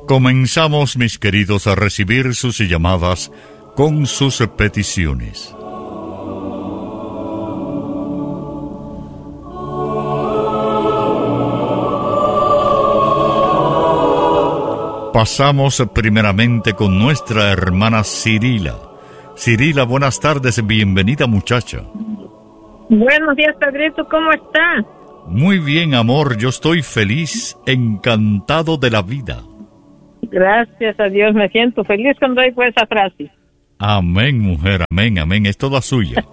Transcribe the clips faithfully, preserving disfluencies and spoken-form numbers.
Comenzamos, mis queridos, a recibir sus llamadas con sus peticiones. Pasamos primeramente con nuestra hermana Cirila. Cirila, buenas tardes, bienvenida muchacha. Buenos días, Pedrito, ¿cómo está? Muy bien, amor, yo estoy feliz, encantado de la vida. Gracias a Dios, me siento feliz cuando oigo esa frase. Amén, mujer, amén, amén, es toda suya.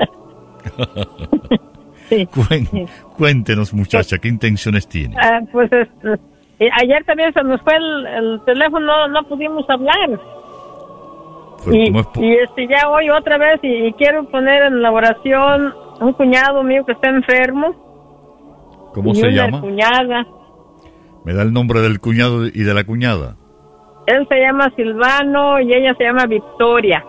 Sí. Cuen, cuéntenos, muchacha, ¿qué intenciones tiene? Ah, pues este, ayer también se nos fue el, el teléfono, no, no pudimos hablar. Y, y este, ya hoy otra vez, y, y quiero poner en la oración un cuñado mío que está enfermo. ¿Cómo y se una llama? Cuñada. ¿Me da el nombre del cuñado y de la cuñada? Él se llama Silvano y ella se llama Victoria.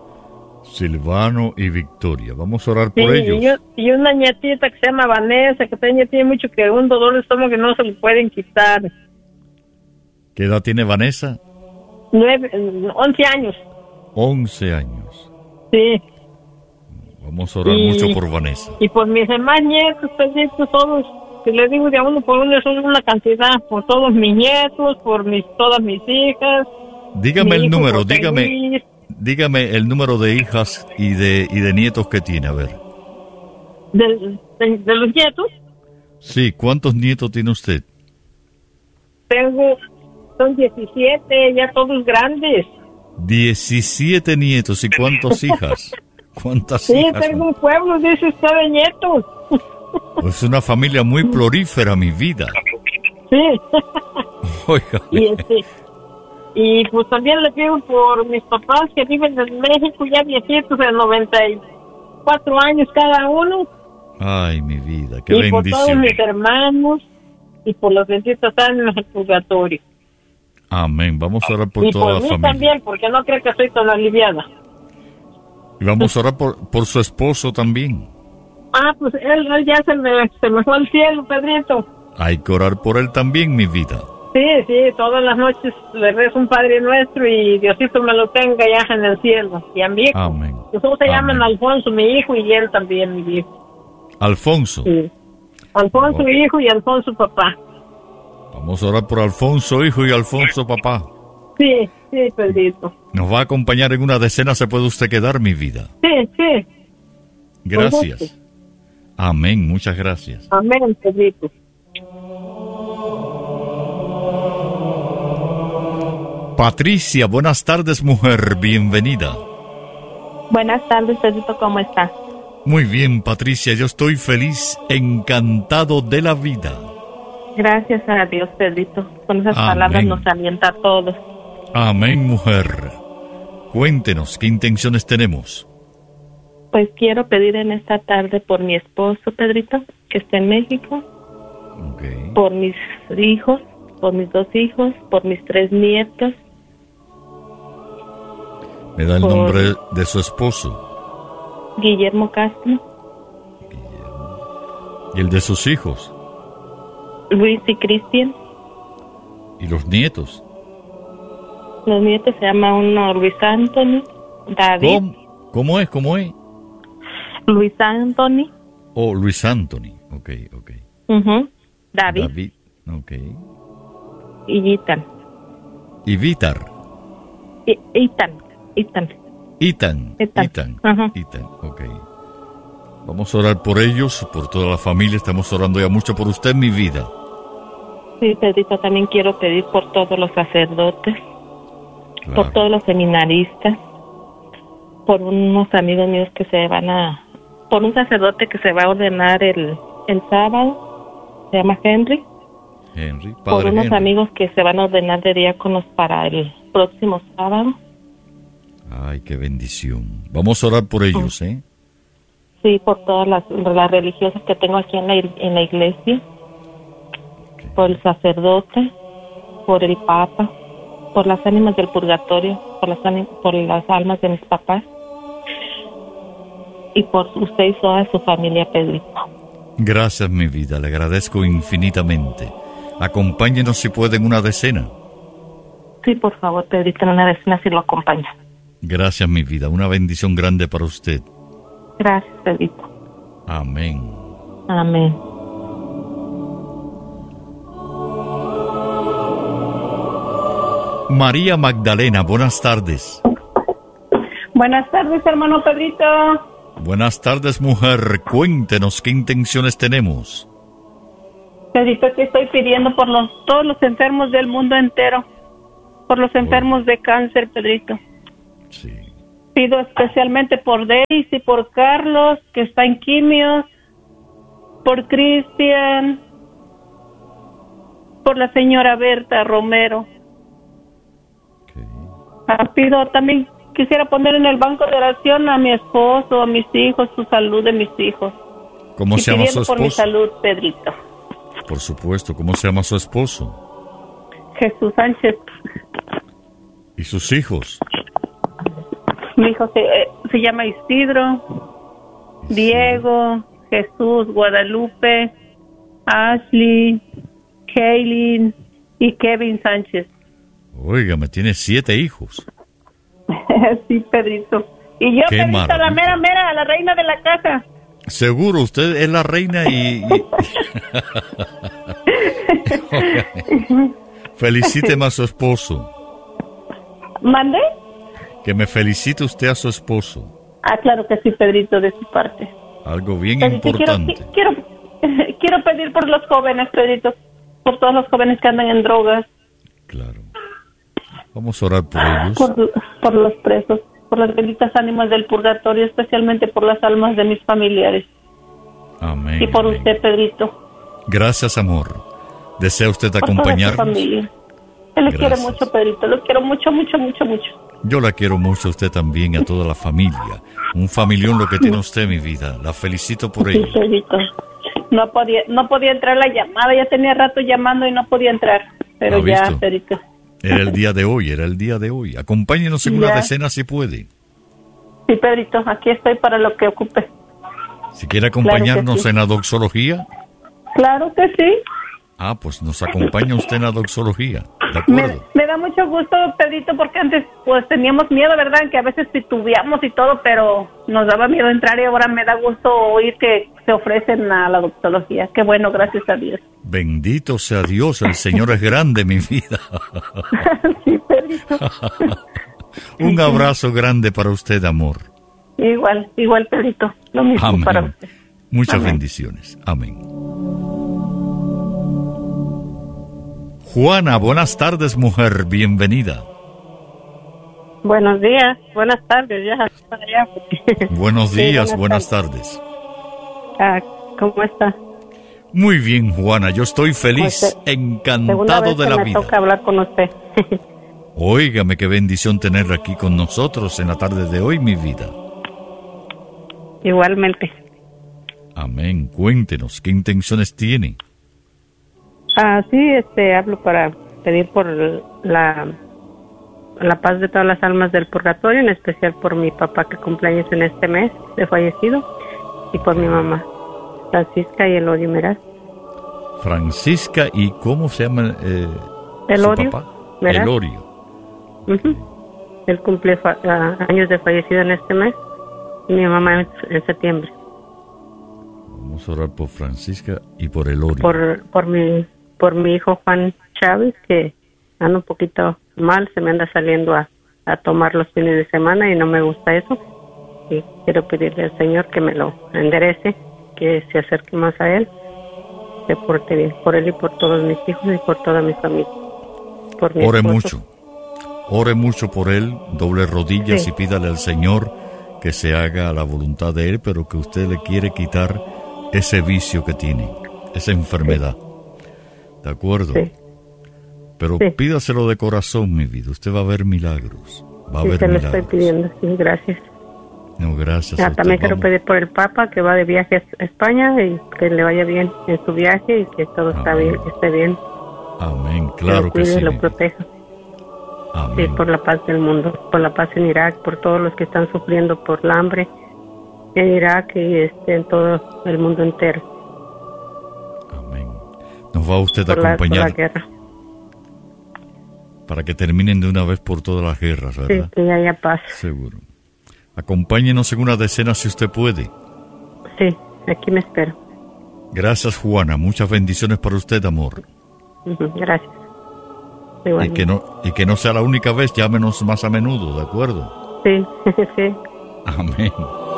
Silvano y Victoria. Vamos a orar sí, por ellos. Y, yo, y una nietita que se llama Vanessa, que tiene, tiene mucho que un dolor de estómago que no se le pueden quitar. ¿Qué edad tiene Vanessa? Nueve, once años. Once años. Sí. Vamos a orar y, mucho por Vanessa. Y por mis demás nietos, Pedrito, todos, que les digo de a uno por uno, son una cantidad, por todos mis nietos, por mis todas mis hijas. Dígame el número, José dígame, Luis. dígame el número de hijas y de y de nietos que tiene, a ver. ¿De, de, de los nietos? Sí, ¿cuántos nietos tiene usted? Tengo, son diecisiete, ya todos grandes. diecisiete nietos, ¿y cuántas hijas? ¿Cuántas sí, hijas? Sí, tengo un pueblo, dice usted, de nietos. Es una familia muy prolífera, mi vida. Sí. Oiga. Y, este, y pues también le pido por mis papás que viven en México, ya viejitos, de noventa y cuatro años cada uno. Ay, mi vida, qué y bendición. Y por todos mis hermanos, y por los benditos años del purgatorio. Amén, vamos a orar por y toda por la mí familia. También, porque no creo que soy tan aliviada. Y vamos a orar por, por su esposo también. Ah, pues él, él ya se me, se me fue al cielo, Pedrito. Hay que orar por él también, mi vida. Sí, sí, todas las noches le rezo un Padre Nuestro y Diosito me lo tenga ya en el cielo. Y a mi hijo. Amén. Nosotros se Amén. llaman Alfonso, mi hijo, y él también, mi hijo. Alfonso. Sí. Alfonso, Oh. hijo, y Alfonso, papá. Vamos a orar por Alfonso, hijo, y Alfonso, papá. Sí, sí, Pedrito. Nos va a acompañar en una decena, se puede usted quedar, mi vida. Sí, sí. Gracias. Amén, muchas gracias. Amén, Pedrito. Patricia, buenas tardes, mujer, bienvenida. Buenas tardes, Pedrito, ¿cómo está? Muy bien, Patricia, yo estoy feliz, encantado de la vida. Gracias a Dios, Pedrito. Con esas Amén. Palabras nos alienta a todos. Amén, mujer. Cuéntenos, ¿qué intenciones tenemos? Pues quiero pedir en esta tarde por mi esposo, Pedrito, que está en México. Okay. Por mis hijos, por mis dos hijos, por mis tres nietos. ¿Me da el por nombre de su esposo? Guillermo Castro. Guillermo. ¿Y el de sus hijos? Luis y Cristian. ¿Y los nietos? Los nietos se llama uno Luis Anthony, David. ¿Cómo, ¿Cómo es? ¿Cómo es? Luis Anthony. Oh, Luis Anthony. Ok, ok. Uh-huh. David. David, ok. Y Ethan. ¿Y Vítar? I- Ethan. Ethan. Ethan. Ethan. Ethan. Ajá. Ethan, ok. Vamos a orar por ellos, por toda la familia. Estamos orando ya mucho por usted, mi vida. Sí, Pedrito, también quiero pedir por todos los sacerdotes, Claro. por todos los seminaristas, por unos amigos míos que se van a... por un sacerdote que se va a ordenar el, el sábado, se llama Henry. Henry, Por padre unos Henry. amigos que se van a ordenar de diáconos para el próximo sábado. Ay, qué bendición. Vamos a orar por ellos, ¿eh? Sí, por todas las, las religiosas que tengo aquí en la, en la iglesia, Okay. por el sacerdote, por el papa, por las ánimas del purgatorio, por las, ánim- por las almas de mis papás y por usted y toda su familia, Pedrito. Gracias, mi vida. Le agradezco infinitamente. Acompáñenos si puede en una decena. Sí, por favor, Pedrito, en una vecina si lo acompaña. Gracias, mi vida. Una bendición grande para usted. Gracias, Pedrito. Amén. Amén. María Magdalena, buenas tardes. Buenas tardes, hermano Pedrito. Buenas tardes, mujer. Cuéntenos qué intenciones tenemos. Pedrito, aquí estoy pidiendo por los todos los enfermos del mundo entero, por los enfermos de cáncer, Pedrito. Sí. Pido especialmente por Daisy, por Carlos, que está en quimios, por Cristian, por la señora Berta Romero. Okay. Ah, pido también, quisiera poner en el banco de oración a mi esposo, a mis hijos, su salud de mis hijos. ¿Cómo y se llama su esposo? Por mi salud, Pedrito. Por supuesto, ¿cómo se llama su esposo? Jesús Sánchez. ¿Y sus hijos? Mi hijo se, eh, se llama Isidro, Isidro, Diego, Jesús, Guadalupe, Ashley, Kaylin y Kevin Sánchez. Oiga, me tiene siete hijos. Sí, Pedrito. Y yo, Qué Pedrito, maravilla. la mera mera, la reina de la casa. Seguro, usted es la reina y... y... Felicíteme a su esposo. ¿Mande? Que me felicite usted a su esposo. Ah, claro que sí, Pedrito, de su parte. Algo bien Pedrito, importante. Quiero, quiero, quiero pedir por los jóvenes, Pedrito, por todos los jóvenes que andan en drogas. Claro. Vamos a orar por ellos. Por, por los presos, por las benditas ánimas del purgatorio, especialmente por las almas de mis familiares. Amén. Y por amén. usted, Pedrito. Gracias, amor. ¿Desea usted por acompañarnos? Toda su familia. Él le quiere mucho, Pedrito. Lo quiero mucho, mucho, mucho, mucho. Yo la quiero mucho a usted también y a toda la familia. Un familión lo que tiene usted, mi vida. La felicito por ello. Sí, Pedrito. No podía, no podía entrar la llamada. Ya tenía rato llamando y no podía entrar. Pero ¿Ha ya, visto? Pedrito. Era el día de hoy, era el día de hoy. Acompáñenos en Ya. una decena si puede. Sí, Pedrito. Aquí estoy para lo que ocupe. Si quiere acompañarnos Claro que sí. en la doxología. Claro que sí. Ah, pues nos acompaña usted en la doxología. ¿De Me, acuerdo? me da mucho gusto, Pedrito, porque antes pues teníamos miedo, ¿verdad? Que a veces titubeamos y todo, pero nos daba miedo entrar y ahora me da gusto oír que se ofrecen a la doxología. Qué bueno, gracias a Dios. Bendito sea Dios, el Señor es grande, mi vida. Sí, Pedrito. Un abrazo grande para usted, amor. Igual, igual, Pedrito. Lo mismo Amén. para usted. Muchas Amén. bendiciones. Amén. Juana, buenas tardes, mujer. Bienvenida. Buenos días, buenas tardes, ya para allá. Buenos Sí, días, buenas buenas tardes. Ah, ¿cómo está? Muy bien, Juana. Yo estoy feliz, Usted- Segunda encantado vez de que la me vida. toca hablar con usted. Óigame, qué bendición tenerla aquí con nosotros en la tarde de hoy, mi vida. Igualmente. Amén. Cuéntenos, ¿qué intenciones tiene? Ah, sí, este, hablo para pedir por la, la paz de todas las almas del purgatorio, en especial por mi papá que cumpleaños en este mes de fallecido, y por mi mamá, Francisca y Elodio Meraz. Francisca, ¿y cómo se llama eh, Elodio su papá? Meraz. Elorio. Ujú. Él cumple fa- ah, años de fallecido en este mes, y mi mamá en, en septiembre. Vamos a orar por Francisca y por Elorio. Por, por mi por mi hijo Juan Chávez, que anda un poquito mal, se me anda saliendo a, a tomar los fines de semana y no me gusta eso. Y quiero pedirle al Señor que me lo enderece, que se acerque más a Él, se porte bien por Él y por todos mis hijos y por toda mi familia. Por mi Ore esposo. mucho. Ore mucho por él, doble rodillas Sí. y pídale al Señor que se haga la voluntad de él, pero que usted le quiere quitar ese vicio que tiene, esa enfermedad. ¿De acuerdo? Sí. Pero Sí. pídaselo de corazón, mi vida. Usted va a ver milagros. Va a Sí, ver se lo milagros. estoy pidiendo, sí, gracias. No, gracias a Ah, usted. también quiero Vamos. pedir por el Papa que va de viaje a España y que le vaya bien en su viaje y que todo está Amén. bien, que esté bien. Amén, Que claro lo que cuide sí. y lo mi vida. proteja. Sí, Amén. por la paz del mundo, por la paz en Irak, por todos los que están sufriendo por el hambre en Irak y este, en todo el mundo entero, Amén. Nos va usted a por la, por la acompañar guerra. Para que terminen de una vez por todas las guerras, ¿verdad? Sí, que ya haya paz. Seguro. Acompáñenos en una decena si usted puede. Sí, aquí me espero. Gracias, Juana. Muchas bendiciones para usted, amor. Uh-huh, gracias. Y que, no, y que no sea la única vez, llámenos más a menudo, ¿de acuerdo? Sí, sí. Amén.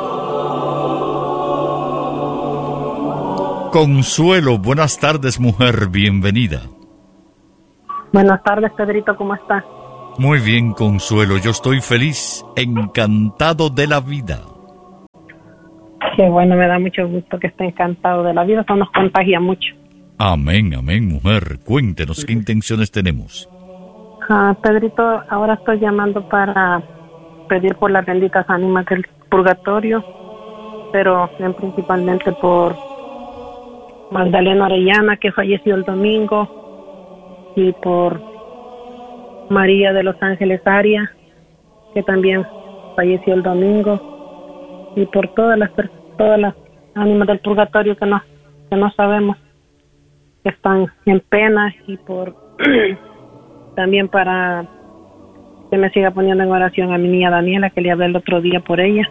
Consuelo, buenas tardes, mujer, bienvenida. Buenas tardes, Pedrito, ¿cómo estás? Muy bien, Consuelo, yo estoy feliz, encantado de la vida. Qué bueno, me da mucho gusto que esté encantado de la vida, eso nos contagia mucho. Amén, amén, mujer. Cuéntenos, ¿qué intenciones tenemos? Ah, Pedrito, ahora estoy llamando para pedir por las benditas ánimas del purgatorio, pero principalmente por Magdalena Orellana, que falleció el domingo, y por María de los Ángeles Arias, que también falleció el domingo, y por todas las todas las ánimas del purgatorio que no que no sabemos que están en pena, y por también para que me siga poniendo en oración a mi niña Daniela, que le hablé el otro día por ella,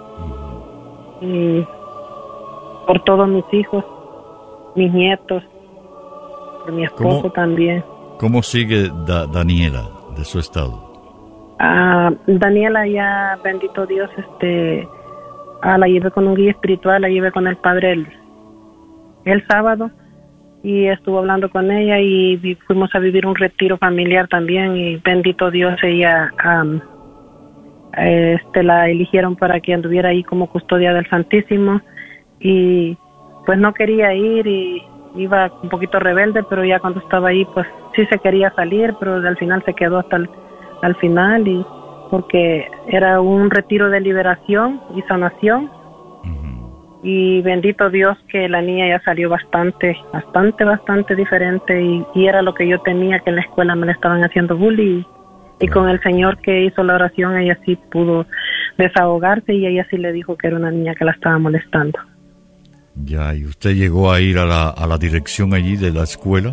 y por todos mis hijos, mis nietos, por mi esposo ¿Cómo, también. ¿Cómo sigue da, Daniela de su estado? Ah, Daniela ya, bendito Dios, este, ah, la llevé con un guía espiritual, la llevé con el padre el, el sábado, y estuvo hablando con ella, y vi, fuimos a vivir un retiro familiar también, y bendito Dios, ella um, este la eligieron para que anduviera ahí como custodia del Santísimo, y pues no quería ir, y iba un poquito rebelde, pero ya cuando estaba ahí pues sí se quería salir, pero al final se quedó hasta el al final, y porque era un retiro de liberación y sanación. Uh-huh. Y bendito Dios que la niña ya salió bastante, bastante, bastante diferente, y, y era lo que yo temía, que en la escuela me le estaban haciendo bullying, y con el Señor que hizo la oración ella sí pudo desahogarse, y ella sí le dijo que era una niña que la estaba molestando. Ya, ¿y usted llegó a ir a la, a la dirección allí de la escuela?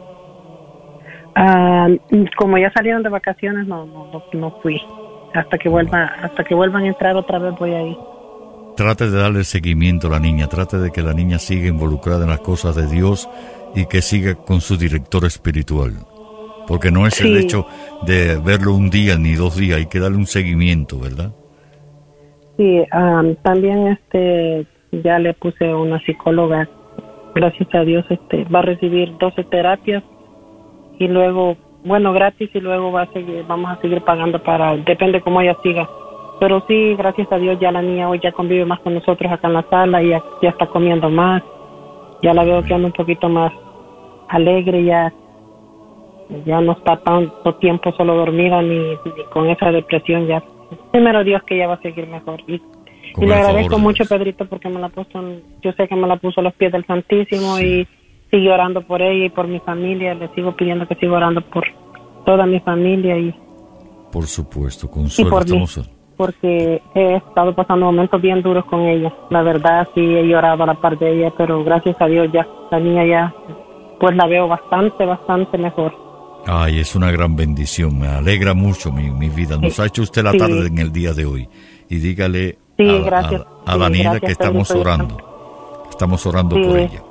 Uh, como ya salieron de vacaciones, no, no, no, no fui. Hasta que vuelva, hasta que vuelvan a entrar otra vez voy a ir. Trate de darle seguimiento a la niña, trate de que la niña siga involucrada en las cosas de Dios y que siga con su director espiritual. Porque no es sí. el hecho de verlo un día ni dos días, hay que darle un seguimiento, ¿verdad? Sí, um, también este ya le puse una psicóloga, gracias a Dios, este va a recibir doce terapias, y luego, bueno, gratis, y luego va a seguir, vamos a seguir pagando para, depende cómo ella siga. Pero sí, gracias a Dios, ya la niña hoy ya convive más con nosotros acá en la sala, y ya, ya está comiendo más, ya la veo que anda un poquito más alegre, ya ya no está tanto tiempo solo dormida ni, ni con esa depresión. Ya primero Dios que ella va a seguir mejor, y, y le agradezco mucho, Pedrito, porque me la puso, yo sé que me la puso a los pies del Santísimo, sí. Y sigue orando por ella y por mi familia. Le sigo pidiendo que siga orando por toda mi familia, y por supuesto, Consuelo, y por estamos mí, porque he estado pasando momentos bien duros con ella. La verdad, sí he llorado a la par de ella, pero gracias a Dios ya la niña ya pues la veo bastante, bastante mejor. Ay, es una gran bendición, me alegra mucho mi, mi vida. Nos sí, ha hecho usted la tarde sí. en el día de hoy. Y dígale sí, a, gracias, a, a la sí, niña gracias, que estamos Pedrito, orando. Estamos orando sí. por ella.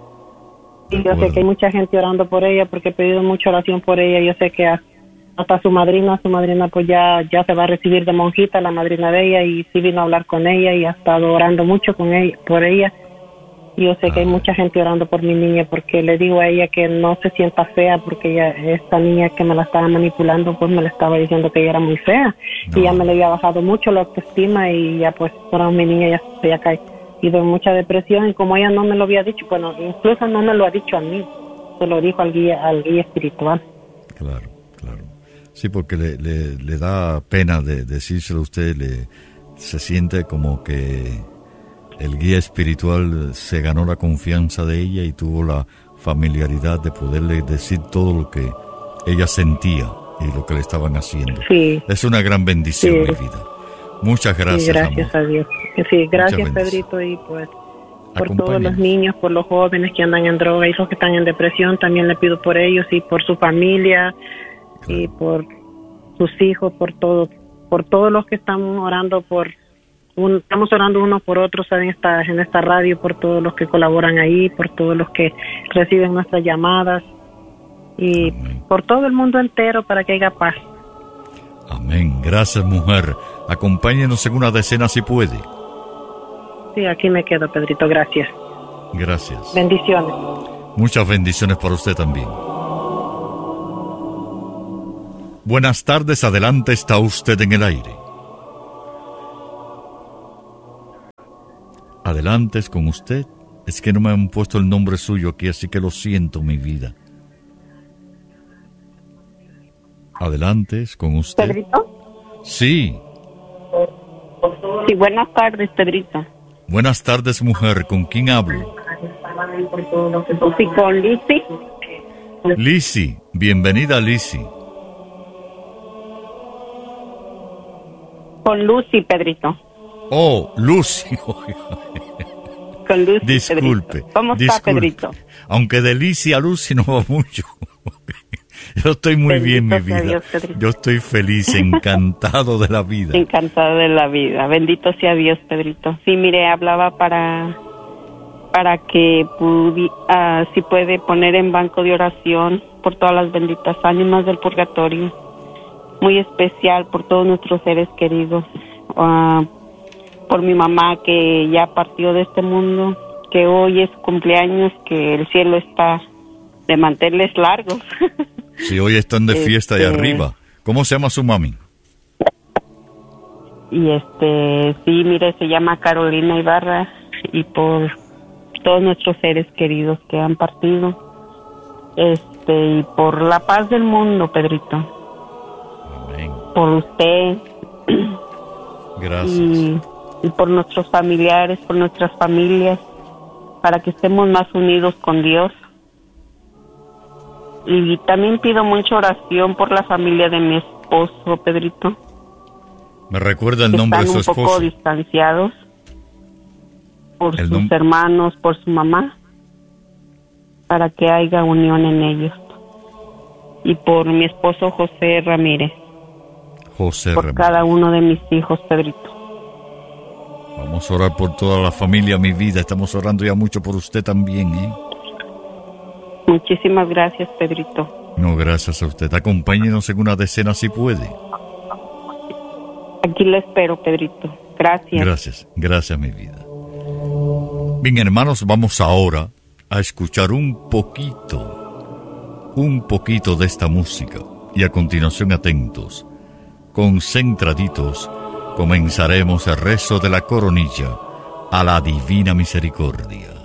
Y yo sé que hay mucha gente orando por ella, porque he pedido mucha oración por ella. Yo sé que hasta su madrina, su madrina pues ya, ya se va a recibir de monjita, la madrina de ella, y sí vino a hablar con ella y ha estado orando mucho con ella, por ella. Yo sé que hay mucha gente orando por mi niña, porque le digo a ella que no se sienta fea, porque ella, esta niña que me la estaba manipulando, pues me la estaba diciendo que ella era muy fea, no. Y ya me le había bajado mucho la autoestima, y ya pues ahora mi niña ya, ya cae y de mucha depresión, y como ella no me lo había dicho, bueno, incluso no me lo ha dicho a mí, se lo dijo al guía, al guía espiritual. Claro, claro. Sí, porque le, le, le da pena de decírselo a usted, le, se siente como que el guía espiritual se ganó la confianza de ella y tuvo la familiaridad de poderle decir todo lo que ella sentía y lo que le estaban haciendo. Sí. Es una gran bendición, sí. Mi vida. Muchas gracias, sí, gracias amor. a Dios. Sí, gracias, Pedrito, y pues por todos los niños, por los jóvenes que andan en droga y los que están en depresión, también le pido por ellos y por su familia, claro. Y por sus hijos, por todos, por todos los que estamos orando por, un, estamos orando unos por otros en esta, en esta radio, por todos los que colaboran ahí, por todos los que reciben nuestras llamadas y amén. Por todo el mundo entero para que haya paz. Amén. Gracias, mujer. Acompáñenos en una decena si puede. Sí, aquí me quedo, Pedrito. Gracias. Gracias. Bendiciones. Muchas bendiciones para usted también. Buenas tardes, adelante, está usted en el aire. Adelante, es con usted. Es que no me han puesto el nombre suyo aquí, así que lo siento, mi vida. Adelante, es con usted. ¿Pedrito? Sí. Sí, buenas tardes, Pedrito. Buenas tardes, mujer. ¿Con quién hablo? Sí, con Lizzy. Lizzy, bienvenida, Lizzy. Con Lucy, Pedrito. Oh, Lucy. Con Lucy, disculpe. Pedrito. ¿Cómo disculpe. está, Pedrito? Aunque de Lizzy a Lucy no va mucho. Yo estoy muy Bendito bien, mi vida. Dios, Yo estoy feliz, encantado de la vida. Encantado de la vida. Bendito sea Dios, Pedrito. Sí, mire, hablaba para para que pudi, uh, si puede poner en banco de oración por todas las benditas ánimas del purgatorio. Muy especial por todos nuestros seres queridos. Uh, por mi mamá que ya partió de este mundo, que hoy es cumpleaños, que el cielo está de manteles largos. Sí, hoy están de fiesta este, de arriba. ¿Cómo se llama su mami? Y este, sí, mire, se llama Carolina Ibarra, y por todos nuestros seres queridos que han partido, este, y por la paz del mundo, Pedrito. Amén. Por usted. Gracias. Y, y por nuestros familiares, por nuestras familias, para que estemos más unidos con Dios. Y también pido mucha oración por la familia de mi esposo, Pedrito. ¿Me recuerda el nombre de su esposo? Están un poco distanciados por el sus nom- hermanos, por su mamá, para que haya unión en ellos. Y por mi esposo José Ramírez. José por Ramírez. Cada uno de mis hijos, Pedrito. Vamos a orar por toda la familia, mi vida. Estamos orando ya mucho por usted también, ¿eh? Muchísimas gracias, Pedrito. No, gracias a usted. Acompáñenos en una decena si puede. Aquí lo espero, Pedrito. Gracias. Gracias, gracias, mi vida. Bien, hermanos, vamos ahora a escuchar un poquito, un poquito de esta música. Y a continuación, atentos, concentraditos, comenzaremos el rezo de la coronilla a la Divina Misericordia.